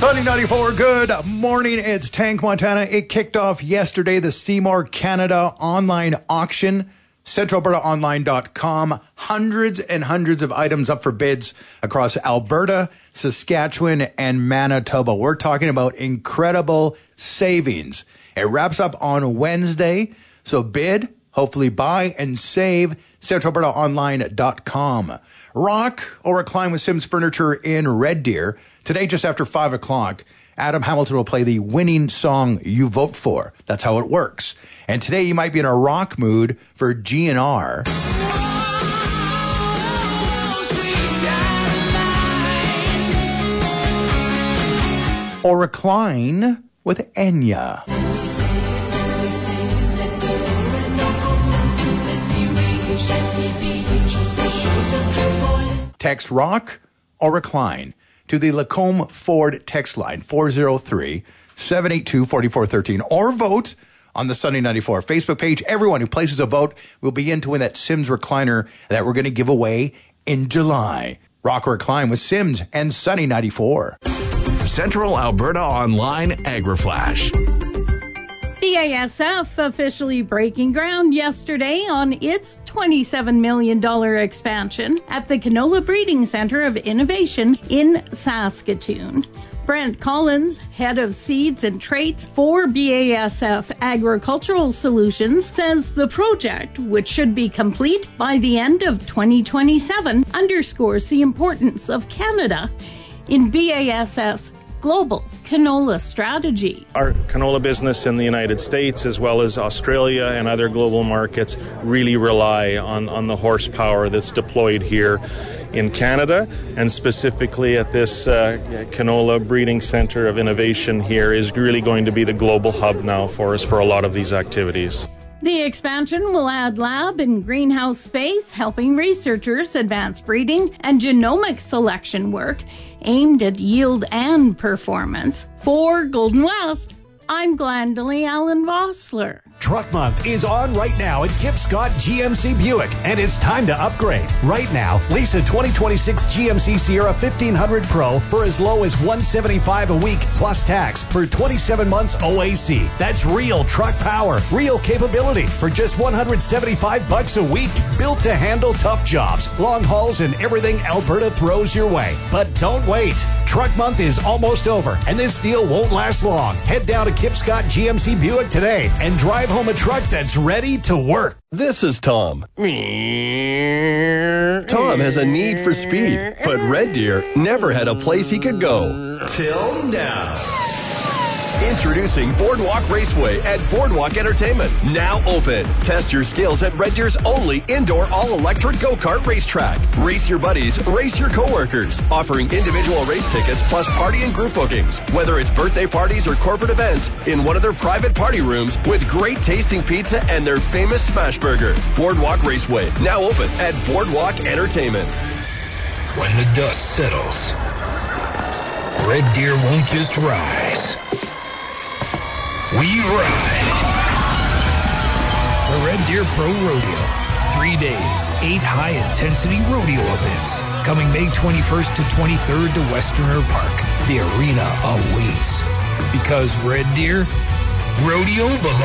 Sunny 94, good morning. It's Tank Montana. It kicked off yesterday, the Seymour Canada online auction, centralalbertaonline.com. Hundreds and hundreds of items up for bids across Alberta, Saskatchewan, and Manitoba. We're talking about incredible savings. It wraps up on Wednesday, so bid, hopefully buy, and save, centralalbertaonline.com. Rock or recline with Sims Furniture in Red Deer. Today, just after 5 o'clock, Adam Hamilton will play the winning song you vote for. That's how it works. And today, you might be in a rock mood for GNR. Or recline with Enya. Text rock or recline to the Lacombe Ford text line 403-782-4413 or vote on the Sunny 94 Facebook page. Everyone who places a vote will be in to win that Sims recliner that we're going to give away in July. Rock or recline with Sims and Sunny 94. Central Alberta Online AgriFlash. BASF officially breaking ground yesterday on its $27 million expansion at the Canola Breeding Center of Innovation in Saskatoon. Brent Collins, head of seeds and traits for BASF Agricultural Solutions, says the project, which should be complete by the end of 2027, underscores the importance of Canada in BASF's global canola strategy. Our canola business in the United States, as well as Australia and other global markets, really rely on the horsepower that's deployed here in Canada, and specifically at this canola breeding center of innovation here is really going to be the global hub now for us for a lot of these activities. The expansion will add lab and greenhouse space, helping researchers advance breeding and genomic selection work aimed at yield and performance. For Golden West, I'm Glendalee Allen Vossler. Truck Month is on right now at Kip Scott GMC Buick, and it's time to upgrade. Right now, lease a 2026 GMC Sierra 1500 Pro for as low as $175 a week plus tax for 27 months OAC. That's real truck power, real capability for just $175 a week. Built to handle tough jobs, long hauls, and everything Alberta throws your way. But don't wait. Truck Month is almost over, and this deal won't last long. Head down to Kip Scott GMC Buick today and drive home a truck that's ready to work. This is Tom. Tom has a need for speed, but Red Deer never had a place he could go. Till now. Introducing Boardwalk Raceway at Boardwalk Entertainment. Now open. Test your skills at Red Deer's only indoor all-electric go-kart racetrack. Race your buddies, race your coworkers. Offering individual race tickets plus party and group bookings. Whether it's birthday parties or corporate events, in one of their private party rooms with great tasting pizza and their famous smash burger. Boardwalk Raceway. Now open at Boardwalk Entertainment. When the dust settles, Red Deer won't just rise. We ride. The Red Deer Pro Rodeo. 3 days, 8 high-intensity rodeo events. Coming May 21st to 23rd to Westerner Park. The arena awaits. Because Red Deer, rodeo belongs.